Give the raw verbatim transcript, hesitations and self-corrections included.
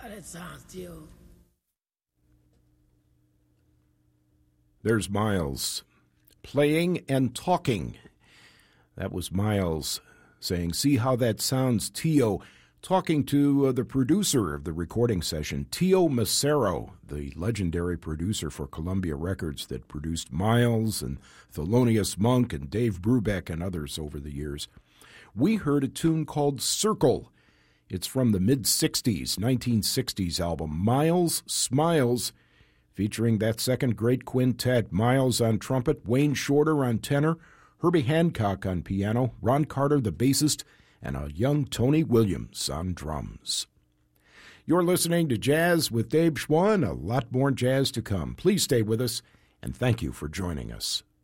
How that sounds, Tio? There's Miles playing and talking. That was Miles saying, see how that sounds, Tio, talking to uh, the producer of the recording session, Tio Macero, the legendary producer for Columbia Records that produced Miles and Thelonious Monk and Dave Brubeck and others over the years. We heard a tune called Circle. It's from the mid-sixties, nineteen sixties album, Miles Smiles, featuring that second great quintet, Miles on trumpet, Wayne Shorter on tenor, Herbie Hancock on piano, Ron Carter the bassist, and a young Tony Williams on drums. You're listening to Jazz with Dave Schwann, a lot more jazz to come. Please stay with us, and thank you for joining us.